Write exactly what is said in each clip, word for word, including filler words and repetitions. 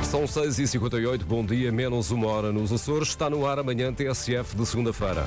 São seis e cinquenta e oito, bom dia, menos uma hora nos Açores. Está no ar amanhã T S F de segunda-feira.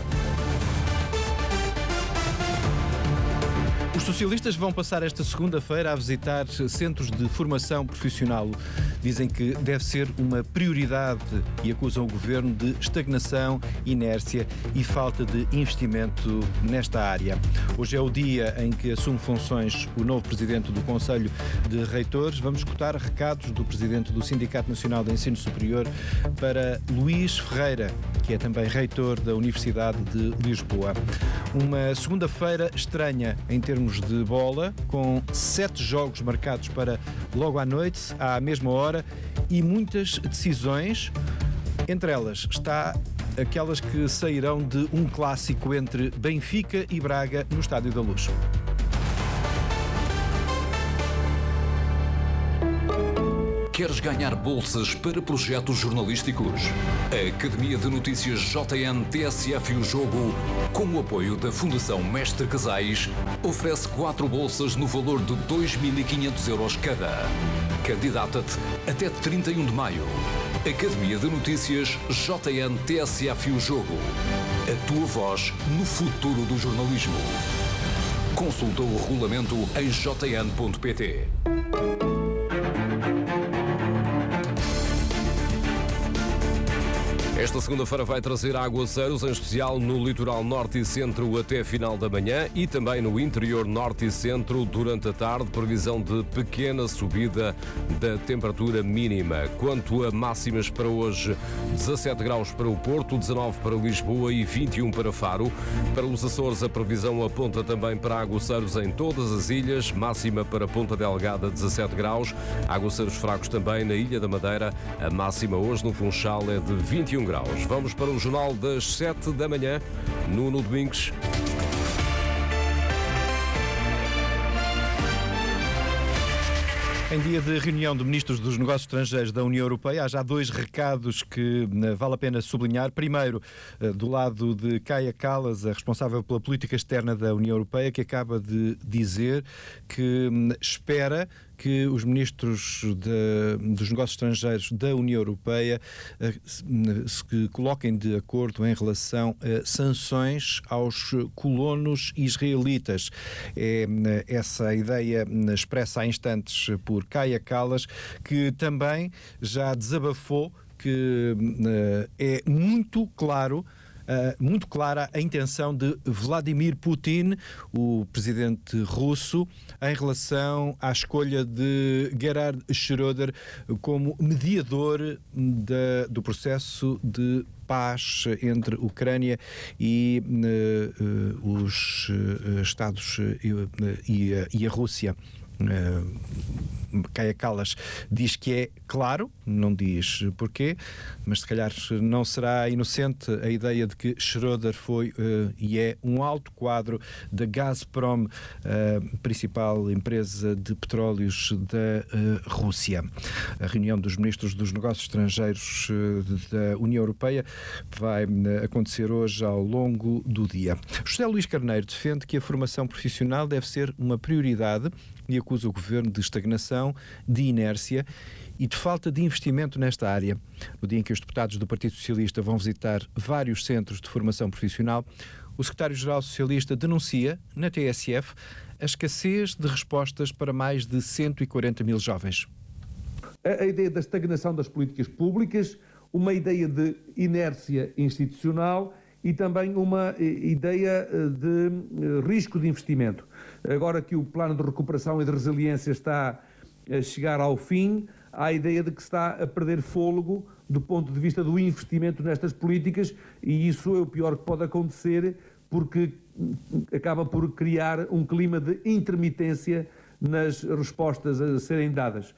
Os socialistas vão passar esta segunda-feira a visitar centros de formação profissional. Dizem que deve ser uma prioridade e acusam o governo de estagnação, inércia e falta de investimento nesta área. Hoje é o dia em que assume funções o novo presidente do Conselho de Reitores. Vamos escutar recados do presidente do Sindicato Nacional de Ensino Superior para Luís Ferreira, que é também reitor da Universidade de Lisboa. Uma segunda-feira estranha em termos de bola, com sete jogos marcados para logo à noite, à mesma hora, e muitas decisões. Entre elas está aquelas que sairão de um clássico entre Benfica e Braga no Estádio da Luz. Queres ganhar bolsas para projetos jornalísticos? A Academia de Notícias J N T S F e o Jogo, com o apoio da Fundação Mestre Casais, oferece quatro bolsas no valor de dois mil e quinhentos euros cada. Candidata-te até trinta e um de maio. Academia de Notícias J N T S F e o Jogo. A tua voz no futuro do jornalismo. Consulta o regulamento em j n ponto p t. Esta segunda-feira vai trazer aguaceiros, em especial no litoral norte e centro até final da manhã e também no interior norte e centro durante a tarde. Previsão de pequena subida da temperatura mínima. Quanto a máximas para hoje, dezassete graus para o Porto, dezanove para Lisboa e vinte e um para Faro. Para os Açores, a previsão aponta também para aguaceiros em todas as ilhas. Máxima para Ponta Delgada, dezassete graus. Aguaceiros fracos também na Ilha da Madeira. A máxima hoje no Funchal é de vinte e um graus. Vamos para o Jornal das sete da manhã, Nuno Domingos. Em dia de reunião de ministros dos negócios estrangeiros da União Europeia, há já dois recados que vale a pena sublinhar. Primeiro, do lado de Kaja Kallas, a responsável pela política externa da União Europeia, que acaba de dizer que espera que os ministros de, dos negócios estrangeiros da União Europeia uh, se coloquem de acordo em relação a sanções aos colonos israelitas. É uh, essa a ideia uh, expressa há instantes por Kaja Kallas, que também já desabafou que uh, é muito claro Uh, muito clara a intenção de Vladimir Putin, o presidente russo, em relação à escolha de Gerhard Schröder como mediador da, do processo de paz entre Ucrânia e uh, uh, os uh, Estados uh, e, uh, e a Rússia. Uh, Kaja Kallas diz que é claro, não diz porquê, mas se calhar não será inocente a ideia de que Schröder foi uh, e é um alto quadro da Gazprom, uh, principal empresa de petróleos da uh, Rússia. A reunião dos ministros dos negócios estrangeiros uh, da União Europeia vai uh, acontecer hoje ao longo do dia. José Luís Carneiro defende que a formação profissional deve ser uma prioridade e acusa o governo de estagnação, de inércia e de falta de investimento nesta área. No dia em que os deputados do Partido Socialista vão visitar vários centros de formação profissional, o secretário-geral socialista denuncia, na T S F, a escassez de respostas para mais de cento e quarenta mil jovens. A ideia da estagnação das políticas públicas, uma ideia de inércia institucional e também uma ideia de risco de investimento. Agora que o plano de recuperação e de resiliência está a chegar ao fim, há a ideia de que se está a perder fôlego do ponto de vista do investimento nestas políticas, e isso é o pior que pode acontecer, porque acaba por criar um clima de intermitência nas respostas a serem dadas.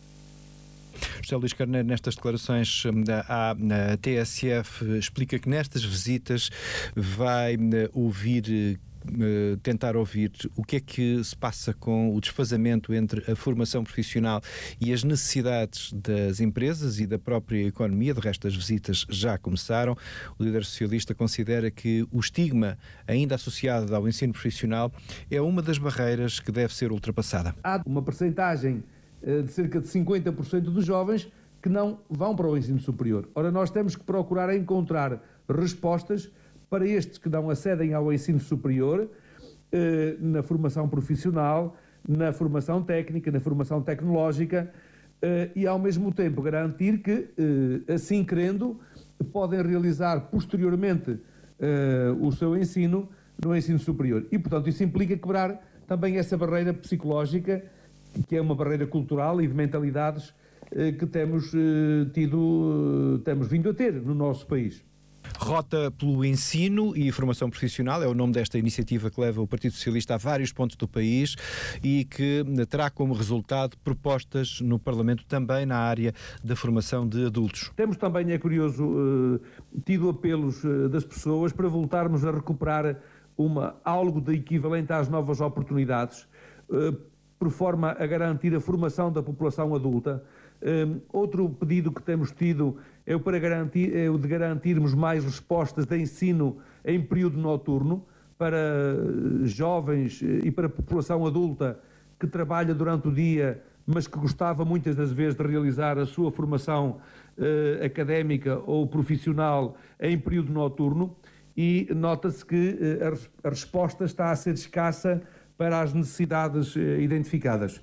José Luís Carneiro, nestas declarações à T S F, explica que nestas visitas vai ouvir, tentar ouvir o que é que se passa com o desfazamento entre a formação profissional e as necessidades das empresas e da própria economia. De resto, as visitas já começaram. O líder socialista considera que o estigma ainda associado ao ensino profissional é uma das barreiras que deve ser ultrapassada. Há uma percentagem de cerca de cinquenta por cento dos jovens que não vão para o ensino superior. Ora, nós temos que procurar encontrar respostas para estes que não acedem ao ensino superior, eh, na formação profissional, na formação técnica, na formação tecnológica, eh, e ao mesmo tempo garantir que, eh, assim querendo, podem realizar posteriormente eh, o seu ensino no ensino superior. E, portanto, isso implica quebrar também essa barreira psicológica, que é uma barreira cultural e de mentalidades eh, que temos eh, tido, eh, temos vindo a ter no nosso país. Rota pelo Ensino e Formação Profissional é o nome desta iniciativa que leva o Partido Socialista a vários pontos do país e que terá como resultado propostas no Parlamento também na área da formação de adultos. Temos também, é curioso, eh, tido apelos eh, das pessoas para voltarmos a recuperar uma, algo de equivalente às novas oportunidades, eh, por forma a garantir a formação da população adulta. Um, outro pedido que temos tido é o, para garantir, é o de garantirmos mais respostas de ensino em período noturno para jovens e para a população adulta que trabalha durante o dia, mas que gostava muitas das vezes de realizar a sua formação uh, académica ou profissional em período noturno, e nota-se que uh, a, a resposta está a ser escassa para as necessidades uh, identificadas.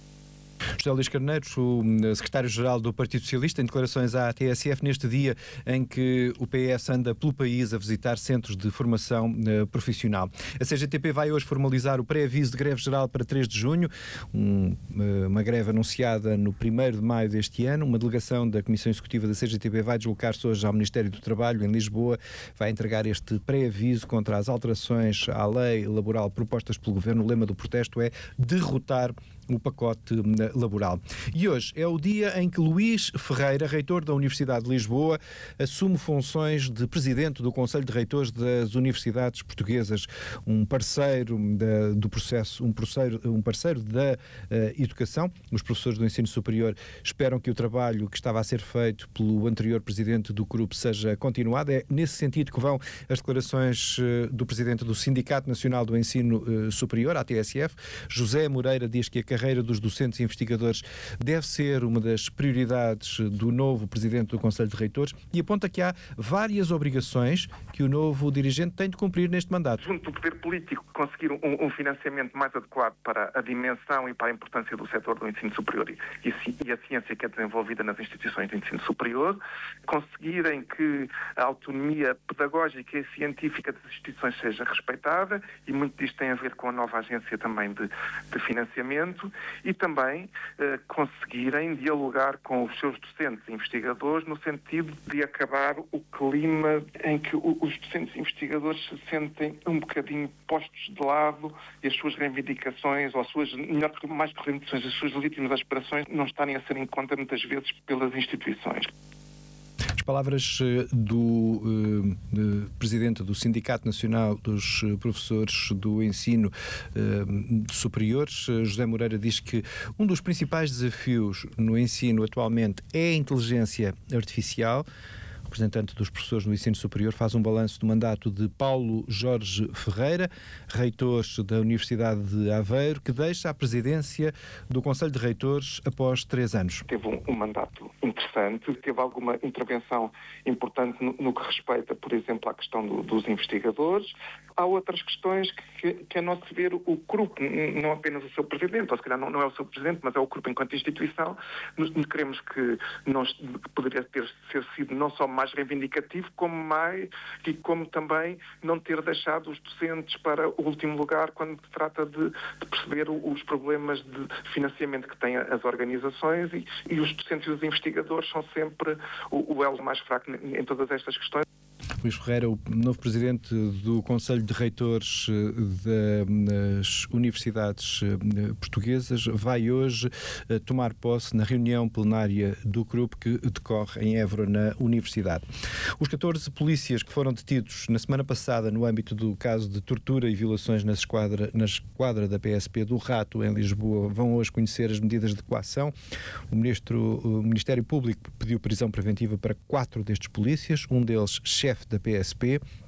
José Luís Carneiro, o secretário-geral do Partido Socialista, em declarações à T S F neste dia em que o P S anda pelo país a visitar centros de formação uh, profissional. A C G T P vai hoje formalizar o pré-aviso de greve geral para três de junho, um, uh, uma greve anunciada no primeiro de maio deste ano. Uma delegação da Comissão Executiva da C G T P vai deslocar-se hoje ao Ministério do Trabalho, em Lisboa, vai entregar este pré-aviso contra as alterações à lei laboral propostas pelo Governo. O lema do protesto é derrotar o pacote laboral. E hoje é o dia em que Luís Ferreira, reitor da Universidade de Lisboa, assume funções de presidente do Conselho de Reitores das Universidades Portuguesas, um parceiro da, do processo, um parceiro, um parceiro da uh, educação. Os professores do ensino superior esperam que o trabalho que estava a ser feito pelo anterior presidente do C R U P seja continuado. É nesse sentido que vão as declarações uh, do presidente do Sindicato Nacional do Ensino uh, Superior, a T S F. José Moreira diz que a carreira dos docentes e investigadores deve ser uma das prioridades do novo presidente do Conselho de Reitores e aponta que há várias obrigações que o novo dirigente tem de cumprir neste mandato. Junto do poder político, conseguir um, um financiamento mais adequado para a dimensão e para a importância do setor do ensino superior e, e a ciência que é desenvolvida nas instituições de ensino superior, conseguirem que a autonomia pedagógica e científica das instituições seja respeitada, e muito disto tem a ver com a nova agência também de, de financiamento, e também eh, conseguirem dialogar com os seus docentes e investigadores no sentido de acabar o clima em que o, os docentes e investigadores se sentem um bocadinho postos de lado e as suas reivindicações, ou as suas, melhor, mais que reivindicações, as suas legítimas aspirações não estarem a ser em conta muitas vezes pelas instituições. As palavras do uh, uh, presidente do Sindicato Nacional dos Professores do Ensino uh, Superior, José Moreira, diz que um dos principais desafios no ensino atualmente é a inteligência artificial. O representante dos professores do ensino superior faz um balanço do mandato de Paulo Jorge Ferreira, reitor da Universidade de Aveiro, que deixa a presidência do Conselho de Reitores após três anos. Teve um, um mandato interessante, teve alguma intervenção importante no, no que respeita, por exemplo, à questão do, dos investigadores. Há outras questões que, que a nosso ver, o C R U P, não apenas o seu presidente, ou se calhar não, não é o seu presidente, mas é o C R U P enquanto instituição, nos, queremos que, nós, que poderia ter ser sido não só mais reivindicativo, como mais, e como também não ter deixado os docentes para o último lugar quando se trata de, de perceber os problemas de financiamento que têm as organizações, e, e os docentes e os investigadores são sempre o, o elo mais fraco em todas estas questões. Luís Ferreira, o novo presidente do Conselho de Reitores das Universidades Portuguesas, vai hoje tomar posse na reunião plenária do C R U P que decorre em Évora, na Universidade. Os catorze polícias que foram detidos na semana passada no âmbito do caso de tortura e violações na esquadra, na esquadra da P S P do Rato, em Lisboa, vão hoje conhecer as medidas de coação. O, ministro, o Ministério Público pediu prisão preventiva para quatro destes polícias, um deles chefe da P S P.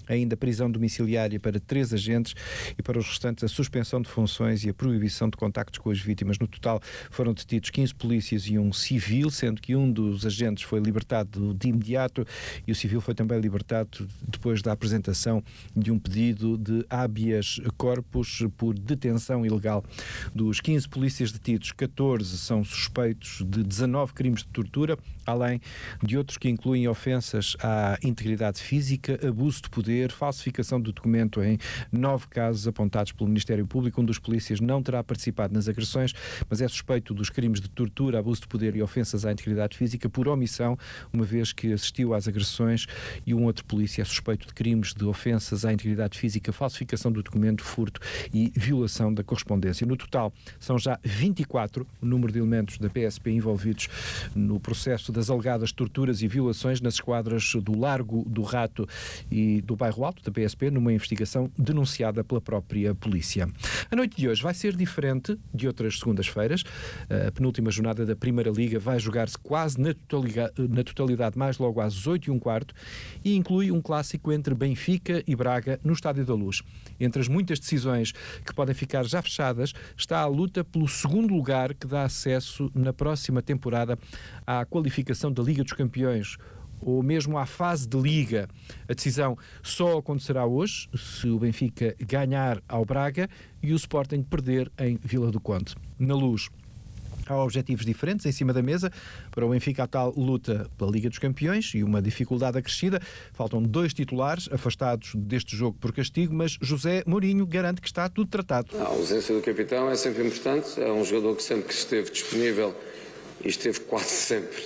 ainda prisão domiciliária para três agentes e para os restantes a suspensão de funções e a proibição de contactos com as vítimas. No total foram detidos quinze polícias e um civil, sendo que um dos agentes foi libertado de imediato e o civil foi também libertado depois da apresentação de um pedido de habeas corpus por detenção ilegal. Dos quinze polícias detidos, catorze são suspeitos de dezanove crimes de tortura, além de outros que incluem ofensas à integridade física, abuso de poder, falsificação do documento em nove casos apontados pelo Ministério Público. Um dos polícias não terá participado nas agressões, mas é suspeito dos crimes de tortura, abuso de poder e ofensas à integridade física por omissão, uma vez que assistiu às agressões, e um outro polícia é suspeito de crimes de ofensas à integridade física, falsificação do documento, furto e violação da correspondência. No total, são já vinte e quatro o número de elementos da P S P envolvidos no processo das alegadas torturas e violações nas esquadras do Largo do Rato e do Bairro Alto da P S P, numa investigação denunciada pela própria polícia. A noite de hoje vai ser diferente de outras segundas-feiras. A penúltima jornada da Primeira Liga vai jogar-se quase na totalidade, na totalidade mais logo às oito e um quarto e inclui um clássico entre Benfica e Braga no Estádio da Luz. Entre as muitas decisões que podem ficar já fechadas está a luta pelo segundo lugar que dá acesso na próxima temporada à qualificação da Liga dos Campeões ou mesmo à fase de Liga. A decisão só acontecerá hoje se o Benfica ganhar ao Braga e o Sporting perder em Vila do Conde. Na Luz, há objetivos diferentes em cima da mesa. Para o Benfica, a tal luta pela Liga dos Campeões e uma dificuldade acrescida. Faltam dois titulares afastados deste jogo por castigo, mas José Mourinho garante que está tudo tratado. A ausência do capitão é sempre importante. É um jogador que sempre que esteve disponível e esteve quase sempre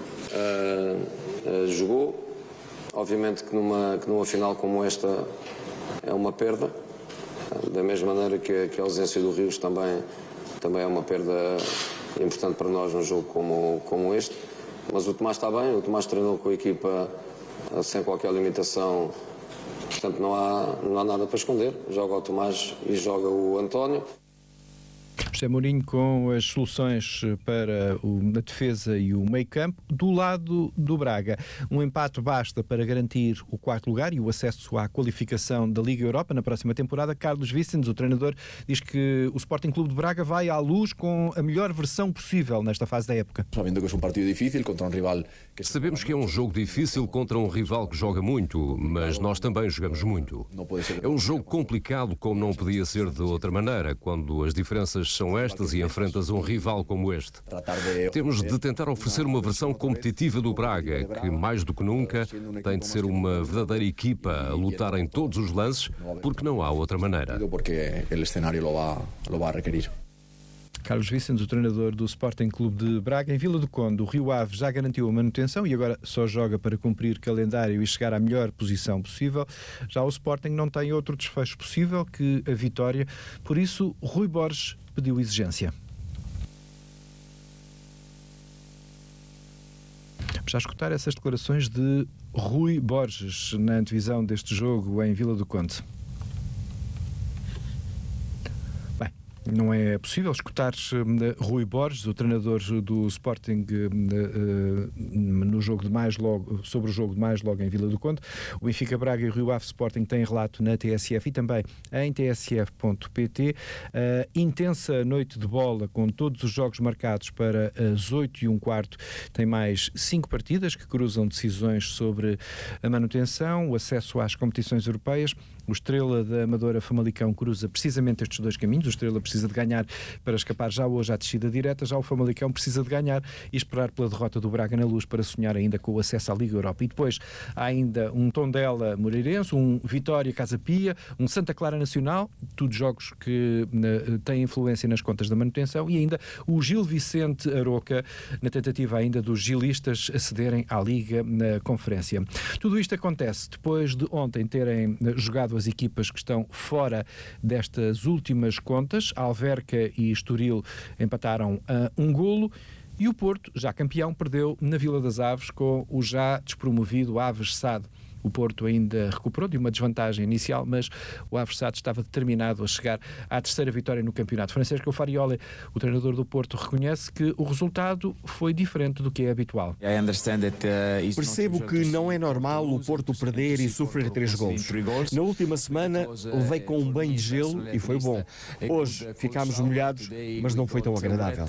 uh, uh, jogou. Obviamente que numa, que numa final como esta é uma perda. Uh, da mesma maneira que, que a ausência do Rios também, também é uma perda importante para nós num jogo como, como este, mas o Tomás está bem, o Tomás treinou com a equipa sem qualquer limitação, portanto não há, não há nada para esconder, joga o Tomás e joga o António. José Mourinho com as soluções para o, a defesa e o meio campo. Do lado do Braga, um empate basta para garantir o quarto lugar e o acesso à qualificação da Liga Europa na próxima temporada. Carlos Vicens, o treinador, diz que o Sporting Clube de Braga vai à Luz com a melhor versão possível nesta fase da época. Sabendo que é um partido difícil contra um rival. Sabemos que é um jogo difícil contra um rival que joga muito, mas nós também jogamos muito. É um jogo complicado, como não podia ser de outra maneira, quando as diferenças são estas e enfrentas um rival como este. Temos de tentar oferecer uma versão competitiva do Braga, que mais do que nunca tem de ser uma verdadeira equipa a lutar em todos os lances, porque não há outra maneira. Porque o cenário lo vai requerir. Carlos Vicens, o treinador do Sporting Clube de Braga. Em Vila do Conde, o Rio Ave já garantiu a manutenção e agora só joga para cumprir calendário e chegar à melhor posição possível. Já o Sporting não tem outro desfecho possível que a vitória. Por isso, Rui Borges pediu exigência. Vamos já escutar essas declarações de Rui Borges na antevisão deste jogo em Vila do Conde. Não é possível escutar uh, Rui Borges, o treinador do Sporting, uh, uh, no jogo de mais logo, sobre o jogo de mais logo em Vila do Conde. O Benfica, Braga e o Rio Ave Sporting têm relato na T S F e também em T S F ponto P T. Uh, intensa noite de bola com todos os jogos marcados para as oito e um quarto. Tem mais cinco partidas que cruzam decisões sobre a manutenção, o acesso às competições europeias. O Estrela da Amadora Famalicão cruza precisamente estes dois caminhos. O Estrela precisa de ganhar para escapar já hoje à descida direta, já o Famalicão precisa de ganhar e esperar pela derrota do Braga na Luz para sonhar ainda com o acesso à Liga Europa. E depois há ainda um Tondela Moreirense, um Vitória Casa Pia, um Santa Clara Nacional, tudo jogos que uh, têm influência nas contas da manutenção, e ainda o Gil Vicente Aroca, na tentativa ainda dos gilistas acederem à Liga na Conferência. Tudo isto acontece depois de ontem terem jogado as equipas que estão fora destas últimas contas. Alverca e Estoril empataram a um golo e o Porto, já campeão, perdeu na Vila das Aves com o já despromovido Aves S A D. O Porto ainda recuperou de uma desvantagem inicial, mas o Aversado estava determinado a chegar à terceira vitória no campeonato. Francesco Farioli, o treinador do Porto, reconhece que o resultado foi diferente do que é habitual. Percebo que não é normal o Porto perder e sofrer três gols. Na última semana levei com um banho de gelo e foi bom. Hoje ficámos molhados, mas não foi tão agradável.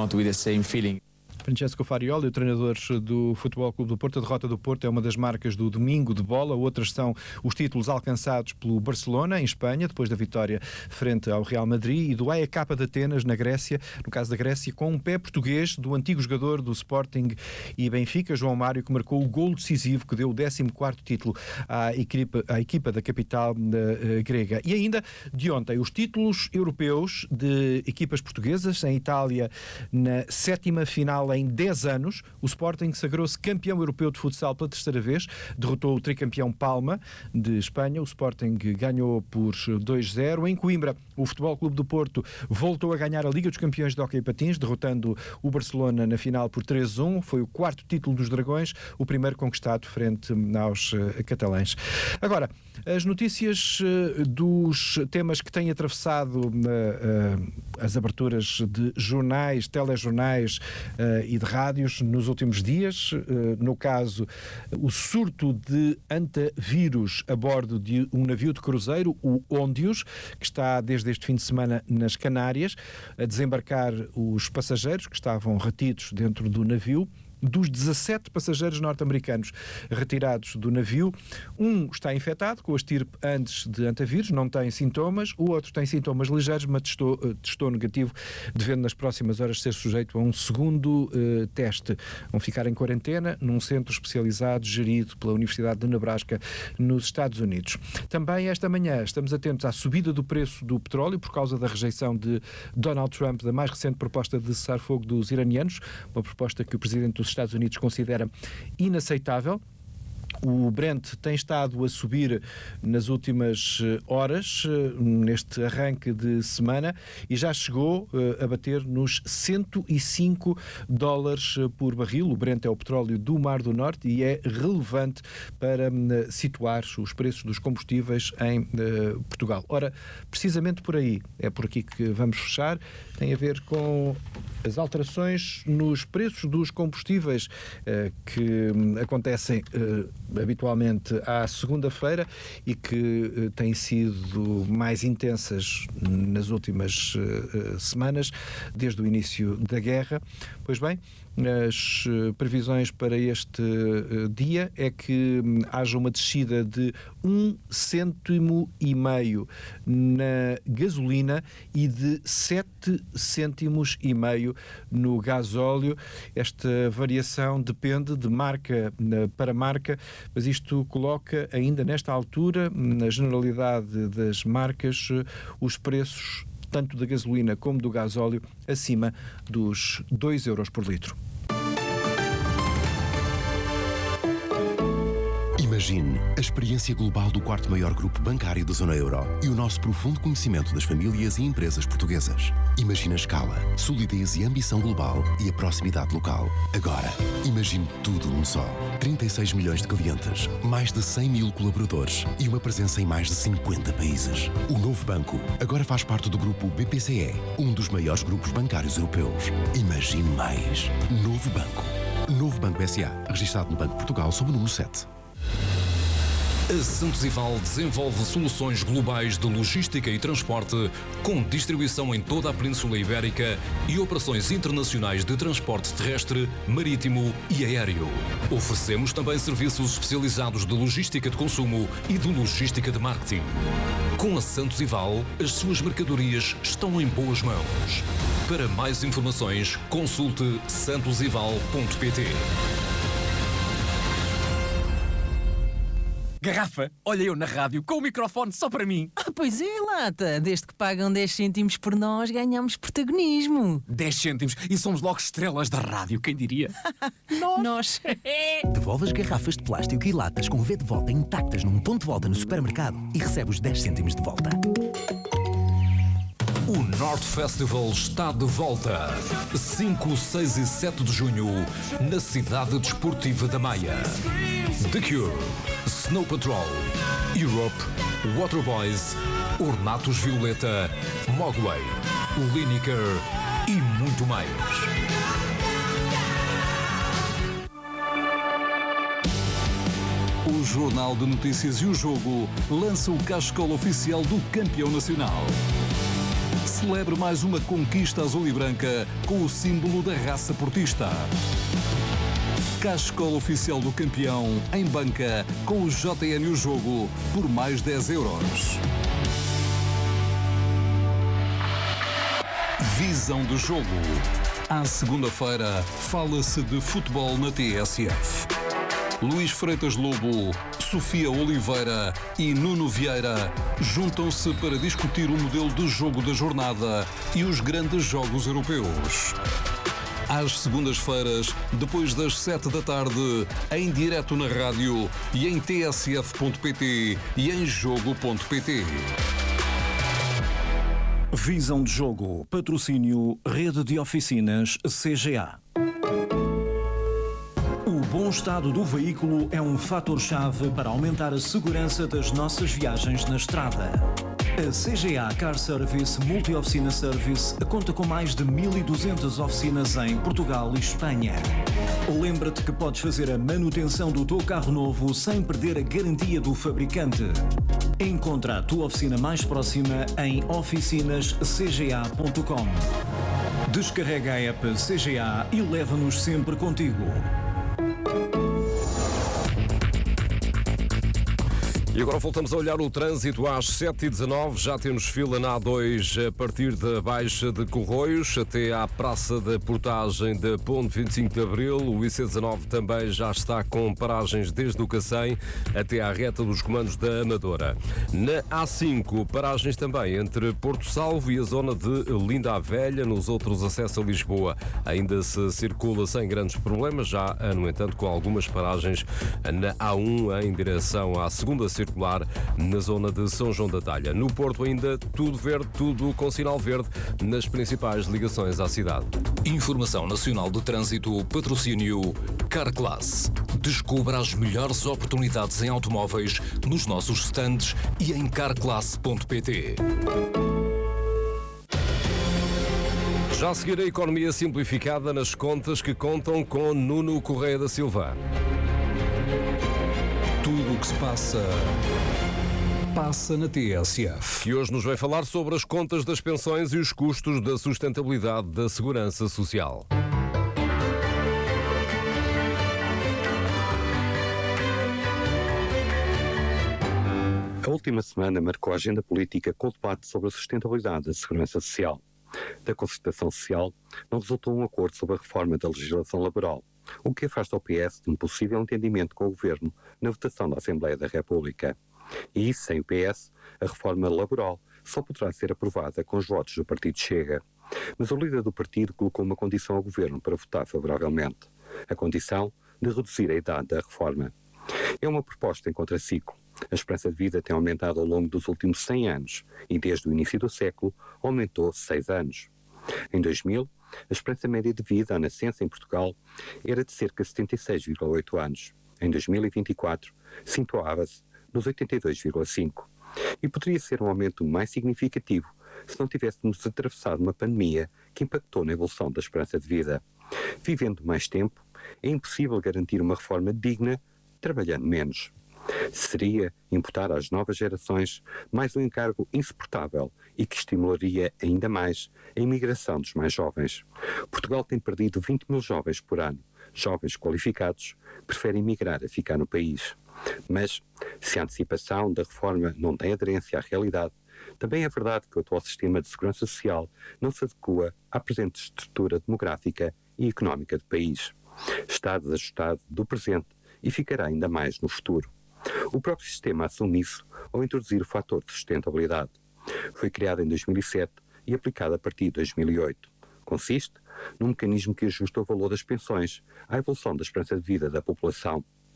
Francesco Farioli, o treinador do Futebol Clube do Porto. A derrota do Porto é uma das marcas do domingo de bola. Outras são os títulos alcançados pelo Barcelona, em Espanha, depois da vitória frente ao Real Madrid, e do A E K de Atenas, na Grécia, no caso da Grécia, com um pé português do antigo jogador do Sporting e Benfica, João Mário, que marcou o golo decisivo que deu o décimo quarto título à equipa, à equipa da capital uh, grega. E ainda, de ontem, os títulos europeus de equipas portuguesas, em Itália, na sétima final em dez anos, o Sporting sagrou-se campeão europeu de futsal pela terceira vez, derrotou o tricampeão Palma de Espanha. O Sporting ganhou por dois zero. Em Coimbra, o Futebol Clube do Porto voltou a ganhar a Liga dos Campeões de Hóquei Patins, derrotando o Barcelona na final por três a um. Foi o quarto título dos Dragões, o primeiro conquistado frente aos uh, catalães. Agora, as notícias uh, dos temas que têm atravessado uh, uh, as aberturas de jornais, telejornais uh, e de rádios nos últimos dias. No caso, o surto de antavírus a bordo de um navio de cruzeiro, o Óndios, que está desde este fim de semana nas Canárias, a desembarcar os passageiros que estavam retidos dentro do navio. Dos dezassete passageiros norte-americanos retirados do navio, um está infectado com a estirpe antes de antavírus, não tem sintomas, o outro tem sintomas ligeiros, mas testou, testou negativo, devendo nas próximas horas ser sujeito a um segundo uh, teste. Vão ficar em quarentena num centro especializado gerido pela Universidade de Nebraska, nos Estados Unidos. Também esta manhã estamos atentos à subida do preço do petróleo por causa da rejeição de Donald Trump da mais recente proposta de cessar-fogo dos iranianos, uma proposta que o presidente dos Estados Unidos considera inaceitável. O Brent tem estado a subir nas últimas horas, neste arranque de semana, e já chegou a bater nos cento e cinco dólares por barril. O Brent é o petróleo do Mar do Norte e é relevante para situar os preços dos combustíveis em Portugal. Ora, precisamente por aí, é por aqui que vamos fechar, tem a ver com as alterações nos preços dos combustíveis que acontecem habitualmente à segunda-feira e que uh, têm sido mais intensas nas últimas uh, semanas, desde o início da guerra. Pois bem, as uh, previsões para este uh, dia é que um, haja uma descida de um cêntimo e meio na gasolina e de sete cêntimos e meio no gasóleo. Esta variação depende de marca uh, para marca, mas isto coloca ainda nesta altura, na generalidade das marcas, os preços tanto da gasolina como do gasóleo acima dos dois euros por litro. Imagine a experiência global do quarto maior grupo bancário da zona euro e o nosso profundo conhecimento das famílias e empresas portuguesas. Imagine a escala, solidez e ambição global e a proximidade local. Agora, imagine tudo num só. trinta e seis milhões de clientes, mais de cem mil colaboradores e uma presença em mais de cinquenta países. O novo banco agora faz parte do grupo B P C E, um dos maiores grupos bancários europeus. Imagine mais. Novo Banco. Novo Banco S A, registado no Banco de Portugal sob o número sete. A Santos Ival desenvolve soluções globais de logística e transporte, com distribuição em toda a Península Ibérica e operações internacionais de transporte terrestre, marítimo e aéreo. Oferecemos também serviços especializados de logística de consumo e de logística de marketing. Com a Santos Ival, as suas mercadorias estão em boas mãos. Para mais informações, consulte santos ival ponto pt. Garrafa, olha eu na rádio com o microfone só para mim. Ah, pois é, Lata. Desde que pagam dez cêntimos por nós, ganhamos protagonismo. dez cêntimos e somos logo estrelas da rádio, quem diria? Nós. Nós. Devolve as garrafas de plástico e latas com V de volta intactas num ponto de volta no supermercado e recebe os dez cêntimos de volta. O North Festival está de volta. cinco, seis e sete de junho, na cidade desportiva da Maia. The Cure, Snow Patrol, Europe, Waterboys, Ornatos Violeta, Mogwai, Lineker e muito mais. O Jornal de Notícias e o Jogo lança o cachecol oficial do campeão nacional. Celebre mais uma conquista azul e branca com o símbolo da raça portista. Cachecol oficial do campeão em banca com o J N e o Jogo por mais dez euros. Visão do jogo. À segunda-feira, fala-se de futebol na T S F. Luís Freitas Lobo, Sofia Oliveira e Nuno Vieira juntam-se para discutir o modelo de jogo da jornada e os grandes jogos europeus. Às segundas-feiras, depois das sete da tarde, em direto na rádio e em t s f ponto p t e em jogo ponto p t. Visão de jogo. Patrocínio Rede de Oficinas C G A. O bom estado do veículo é um fator-chave para aumentar a segurança das nossas viagens na estrada. A C G A Car Service Multi-Oficina Service conta com mais de mil e duzentas oficinas em Portugal e Espanha. Lembra-te que podes fazer a manutenção do teu carro novo sem perder a garantia do fabricante. Encontra a tua oficina mais próxima em oficinas c g a ponto com. Descarrega a app C G A e leva-nos sempre contigo. E agora voltamos a olhar o trânsito às sete e dezanove. Já temos fila na A dois a partir da Baixa de Corroios até à Praça da Portagem da Ponte vinte e cinco de Abril. O I C dezanove também já está com paragens desde o Cacém até à reta dos comandos da Amadora. Na A cinco, paragens também entre Porto Salvo e a zona de Linda a Velha. Nos outros acessos a Lisboa ainda se circula sem grandes problemas, já, no entanto, com algumas paragens na A um em direção à segunda circular na zona de São João da Talha. No Porto ainda tudo verde, tudo com sinal verde nas principais ligações à cidade. Informação Nacional de Trânsito, patrocínio Carclass. Descubra as melhores oportunidades em automóveis nos nossos stands e em carclass ponto p t. Já a seguir a economia simplificada nas contas que contam com Nuno Correia da Silva. Tudo o que se passa, passa na T S F. Que hoje nos vai falar sobre as contas das pensões e os custos da sustentabilidade da segurança social. A última semana marcou a agenda política com o debate sobre a sustentabilidade da segurança social. Da concertação social não resultou um acordo sobre a reforma da legislação laboral, o que afasta o P S de um possível entendimento com o Governo na votação da Assembleia da República. E isso, sem o P S, a reforma laboral só poderá ser aprovada com os votos do Partido Chega. Mas o líder do partido colocou uma condição ao Governo para votar favoravelmente: a condição de reduzir a idade da reforma. É uma proposta em contraciclo. A esperança de vida tem aumentado ao longo dos últimos cem anos e, desde o início do século, aumentou seis anos. Em dois mil, a esperança média de vida à nascença em Portugal era de cerca de setenta e seis vírgula oito anos. Em dois mil e vinte e quatro, situava-se nos oitenta e dois vírgula cinco. E poderia ser um aumento mais significativo se não tivéssemos atravessado uma pandemia que impactou na evolução da esperança de vida. Vivendo mais tempo, é impossível garantir uma reforma digna trabalhando menos. Seria imputar às novas gerações mais um encargo insuportável e que estimularia ainda mais a imigração dos mais jovens. Portugal tem perdido vinte mil jovens por ano. Jovens qualificados preferem migrar a ficar no país. Mas, se a antecipação da reforma não tem aderência à realidade, também é verdade que o atual sistema de segurança social não se adequa à presente estrutura demográfica e económica do país. Está desajustado do presente e ficará ainda mais no futuro. O próprio sistema assume isso ao introduzir o fator de sustentabilidade. Foi criado em dois mil e sete e aplicado a partir de dois mil e oito. Consiste num mecanismo que ajusta o valor das pensões à evolução da esperança de vida da população.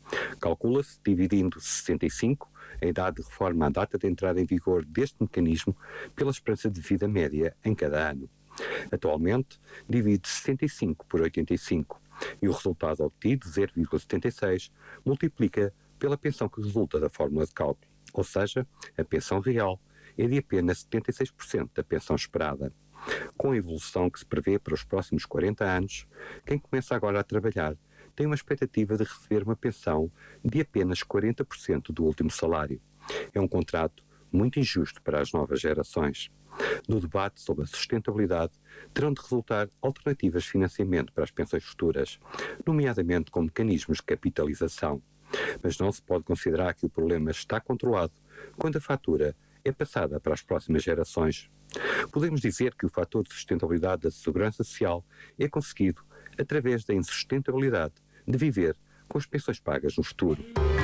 Calcula-se, dividindo sessenta e cinco, a idade de reforma à data de entrada em vigor deste mecanismo, pela esperança de vida média em cada ano. Atualmente, divide sessenta e cinco por oitenta e cinco e o resultado obtido, zero vírgula setenta e seis, multiplica pela pensão que resulta da fórmula de cálculo, ou seja, a pensão real é de apenas setenta e seis por cento da pensão esperada. Com a evolução que se prevê para os próximos quarenta anos, quem começa agora a trabalhar tem uma expectativa de receber uma pensão de apenas quarenta por cento do último salário. É um contrato muito injusto para as novas gerações. No debate sobre a sustentabilidade, terão de resultar alternativas de financiamento para as pensões futuras, nomeadamente com mecanismos de capitalização. Mas não se pode considerar que o problema está controlado quando a fatura é passada para as próximas gerações. Podemos dizer que o fator de sustentabilidade da segurança social é conseguido através da insustentabilidade de viver com as pensões pagas no futuro.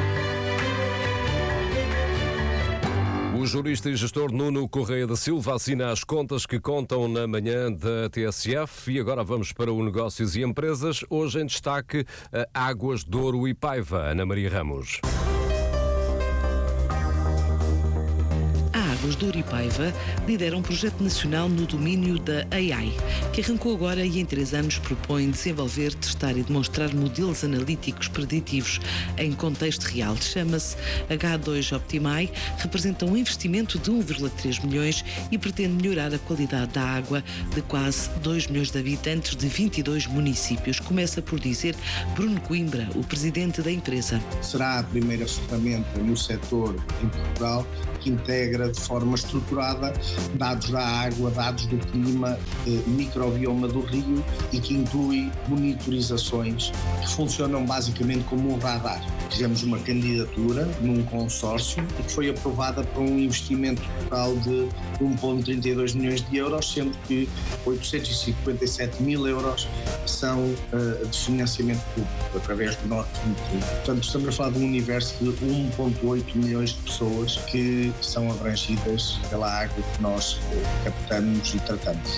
O jurista e gestor Nuno Correia da Silva assina as contas que contam na manhã da T S F. E agora vamos para o Negócios e Empresas. Hoje em destaque, a Águas Douro e Paiva. Ana Maria Ramos. Águas Douro e Paiva lidera um projeto nacional no domínio da A I, que arrancou agora e em três anos propõe desenvolver, testar e demonstrar modelos analíticos preditivos em contexto real. Chama-se H dois Optimai, representa um investimento de um vírgula três milhões e pretende melhorar a qualidade da água de quase dois milhões de habitantes de vinte e dois municípios. Começa por dizer Bruno Coimbra, o presidente da empresa. Será a primeira ferramenta no setor em Portugal que integra de forma estruturada dados da água, dados do clima, eh, microbioma do rio e que inclui monitorizações que funcionam basicamente como um radar. Fizemos uma candidatura num consórcio e que foi aprovada por um investimento total de um vírgula trinta e dois milhões de euros, sendo que oitocentos e cinquenta e sete mil euros são uh, de financiamento público, através do Norte vinte. Portanto, estamos a falar de um universo de um vírgula oito milhões de pessoas que são abrangidas pela água que nós uh, captamos e tratamos.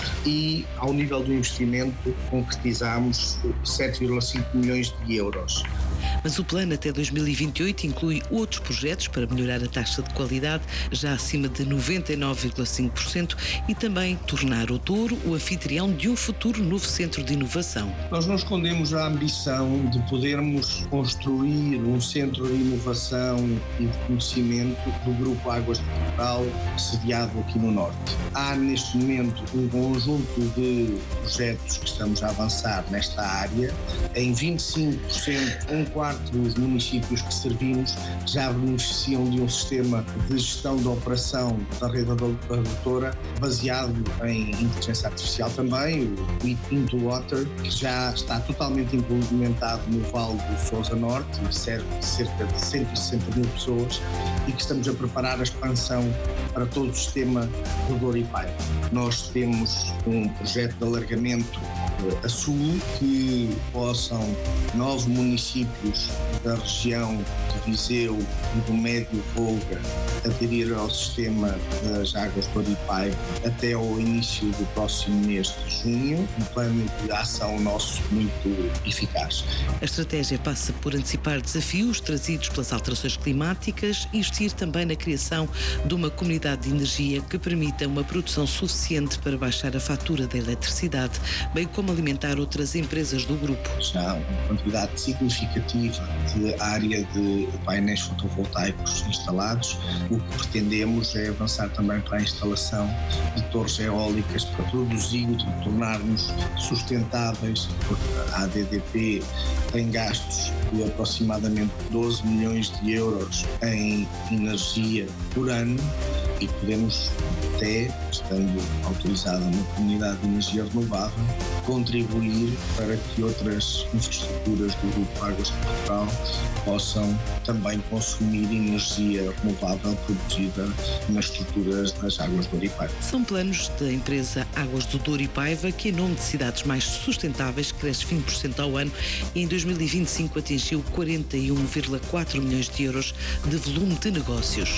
E, ao nível do investimento, concretizamos sete vírgula cinco milhões de euros. Mas o plano até dois mil e vinte e oito inclui outros projetos para melhorar a taxa de qualidade, já acima de noventa e nove vírgula cinco por cento, e também tornar o Douro o anfitrião de um futuro novo centro de inovação. Nós não escondemos a ambição de podermos construir um centro de inovação e de conhecimento do Grupo Águas de Portugal, sediado aqui no Norte. Há, neste momento, um conjunto de projetos que estamos a avançar nesta área. Em vinte e cinco por cento, um quarto dos municípios que servimos já beneficiam de um sistema de gestão da operação da rede adutora baseado em inteligência artificial também, o Into Water, que já está totalmente implementado no Vale do Sousa Norte e serve cerca de cento e sessenta mil pessoas, e que estamos a preparar a expansão para todo o sistema do Douro e Paiva. Nós temos um projeto de alargamento a sul que possam nove municípios da região de Viseu e do Médio Volga aderir ao sistema das águas do Douro e Paiva até ao início do próximo mês de junho, um plano de ação nosso muito eficaz. A estratégia passa por antecipar desafios trazidos pelas alterações climáticas e investir também na criação de uma comunidade de energia que permita uma produção suficiente para baixar a fatura da eletricidade, bem como alimentar outras empresas do grupo. Já há uma quantidade significativa de área de painéis fotovoltaicos instalados. O que pretendemos é avançar também para a instalação de torres eólicas para produzir e tornar-nos sustentáveis, porque a A D D P tem gastos de aproximadamente doze milhões de euros em energia por ano e podemos até, estando autorizada uma comunidade de energia renovável, contribuir para que outras infraestruturas do Grupo Águas de Portugal possam também consumir energia renovável produzida nas estruturas das águas do Douro e Paiva. São planos da empresa Águas do Douro e Paiva, que em nome de cidades mais sustentáveis cresce vinte por cento ao ano e em dois mil e vinte e cinco atingiu quarenta e um vírgula quatro milhões de euros de volume de negócios.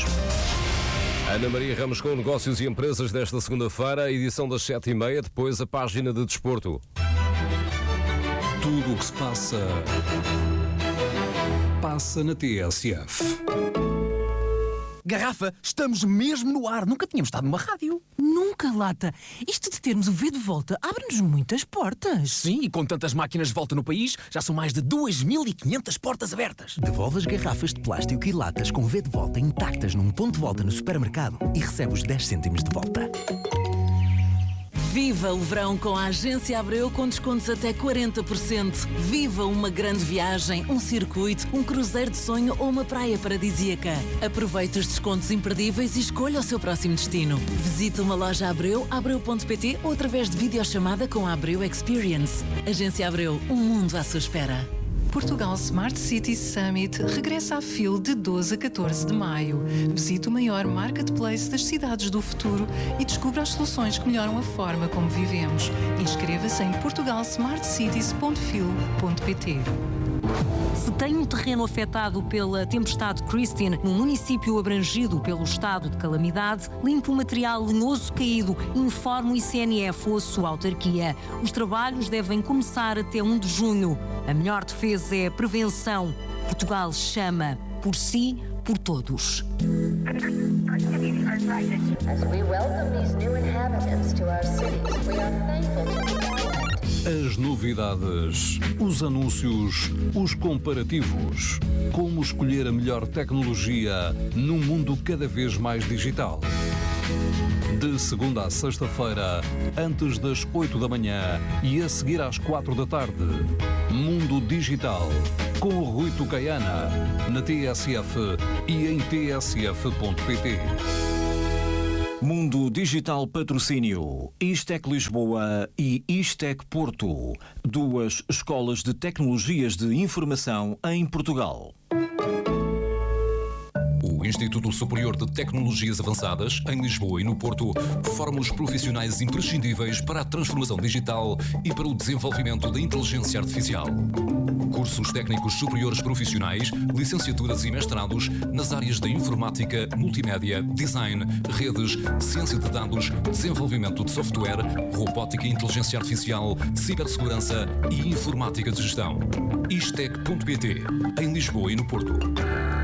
Ana Maria Ramos com Negócios e Empresas desta segunda-feira, edição das sete e meia, depois a página de desporto. Tudo o que se passa... passa na T S F. Garrafa, estamos mesmo no ar. Nunca tínhamos estado numa rádio. Nunca, Lata. Isto de termos o V de volta abre-nos muitas portas. Sim, e com tantas máquinas de volta no país, já são mais de duas mil e quinhentas portas abertas. Devolve as garrafas de plástico e latas com V de volta intactas num ponto de volta no supermercado e recebe os dez cêntimos de volta. Viva o verão com a Agência Abreu com descontos até quarenta por cento. Viva uma grande viagem, um circuito, um cruzeiro de sonho ou uma praia paradisíaca. Aproveite os descontos imperdíveis e escolha o seu próximo destino. Visite uma loja Abreu, abreu ponto pt ou através de videochamada com a Abreu Experience. Agência Abreu, um mundo à sua espera. Portugal Smart City Summit regressa a F I L de doze a catorze de maio. Visite o maior marketplace das cidades do futuro e descubra as soluções que melhoram a forma como vivemos. Inscreva-se em portugal smart cities ponto f i l ponto p t. Se tem um terreno afetado pela tempestade Christine, num município abrangido pelo estado de calamidade, limpe o material lenhoso caído, informe o I C N F ou a sua autarquia. Os trabalhos devem começar até um de junho. A melhor defesa é a prevenção. Portugal chama por si, por todos. As we welcome these new inhabitants to our cities, we are thankful to As novidades, os anúncios, os comparativos. Como escolher a melhor tecnologia num mundo cada vez mais digital. De segunda a sexta-feira, antes das oito da manhã e a seguir às quatro da tarde. Mundo Digital, com o Rui Tucaiana, na T S F e em t s f ponto p t. Mundo Digital Patrocínio, Istec Lisboa e Istec Porto, duas escolas de tecnologias de informação em Portugal. O Instituto Superior de Tecnologias Avançadas, em Lisboa e no Porto, forma os profissionais imprescindíveis para a transformação digital e para o desenvolvimento da inteligência artificial. Cursos técnicos superiores profissionais, licenciaturas e mestrados nas áreas da informática, multimédia, design, redes, ciência de dados, desenvolvimento de software, robótica e inteligência artificial, cibersegurança e informática de gestão. istec ponto p t, em Lisboa e no Porto.